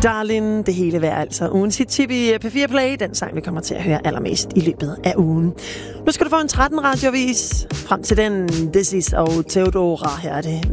Darling, det hele værd altså. Ugens hit-tip i P4 Play, den sang, vi kommer til at høre allermest i løbet af ugen. Nu skal du få en 13 radiovis. Frem til den, This Is og Theodora, her er det